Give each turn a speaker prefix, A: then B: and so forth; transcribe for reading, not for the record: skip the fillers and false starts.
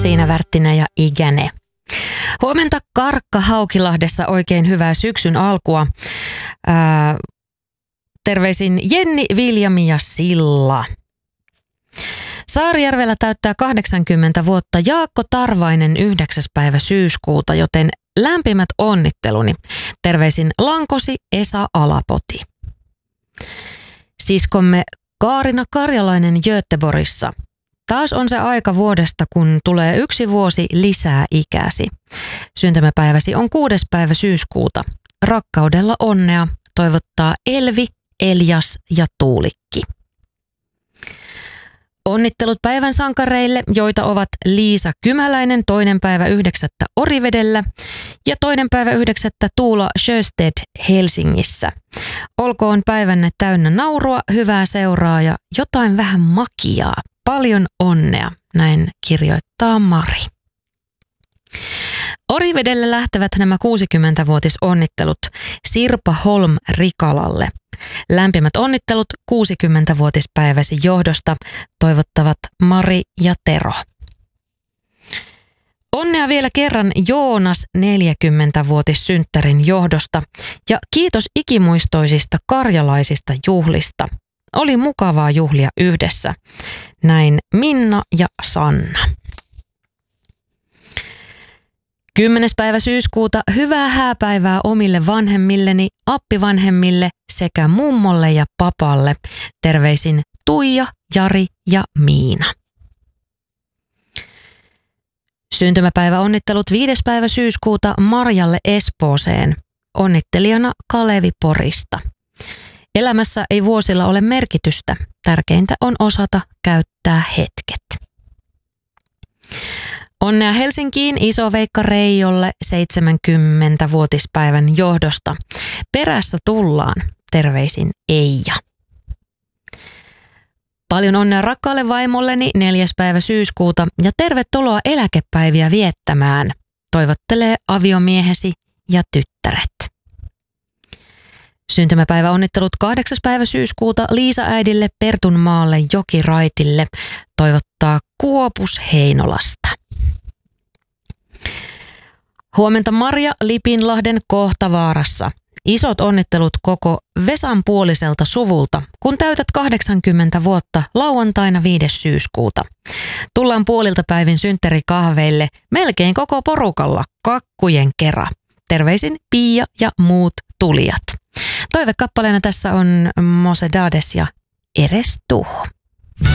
A: siinä Värttinen ja Ikäne. Huomenta Karkka Haukilahdessa, oikein hyvää syksyn alkua. Terveisin Jenni, Viljami ja Silla. Saarijärvellä täyttää 80 vuotta Jaakko Tarvainen 9. päivä syyskuuta, joten lämpimät onnitteluni. Terveisin Lankosi Esa Alapoti. Siskomme Kaarina Karjalainen Göteborgissa. Taas on se aika vuodesta, kun tulee 1 vuosi lisää ikäsi. Syntymäpäiväsi on 6. päivä syyskuuta. Rakkaudella onnea toivottaa Elvi, Elias ja Tuulikki. Onnittelut päivän sankareille, joita ovat Liisa Kymäläinen 2. päivä 9. Orivedellä ja 2. päivä 9. Tuula Sjösted Helsingissä. Olkoon päivänne täynnä naurua, hyvää seuraa ja jotain vähän makiaa. Paljon onnea, näin kirjoittaa Mari. Orivedelle lähtevät nämä 60-vuotisonnittelut Sirpa Holm Rikalalle. Lämpimät onnittelut 60-vuotispäiväsi johdosta toivottavat Mari ja Tero. Onnea vielä kerran Joonas 40-vuotissynttärin johdosta ja kiitos ikimuistoisista karjalaisista juhlista. Oli mukavaa juhlia yhdessä. Näin Minna ja Sanna. 10. päivä syyskuuta hyvää hääpäivää omille vanhemmilleni, appivanhemmille sekä mummolle ja papalle. Terveisin Tuija, Jari ja Miina. Syntymäpäivä onnittelut 5. päivä syyskuuta Marjalle Espooseen. Onnittelijana Kalevi Porista. Elämässä ei vuosilla ole merkitystä. Tärkeintä on osata käyttää hetket. Onnea Helsinkiin Iso-Veikka Reijolle 70-vuotispäivän johdosta. Perässä tullaan. Terveisin Eija. Paljon onnea rakkaalle vaimolleni 4. päivä syyskuuta ja tervetuloa eläkepäiviä viettämään. Toivottelee aviomiehesi ja tyttäret. Syntymäpäivä onnittelut 8. päivä syyskuuta Liisa-äidille Pertunmaalle Jokiraitille. Toivottaa Kuopus Heinolasta. Huomenta Marja Lipinlahden Kohtavaarassa. Isot onnittelut koko Vesan puoliselta suvulta, kun täytät 80 vuotta lauantaina 5. syyskuuta. Tullaan puolilta päivin synttärikahveille melkein koko porukalla kakkujen kera. Terveisin Pia ja muut tulijat. Toivekappaleena tässä on Mose Dades ja Eres tu.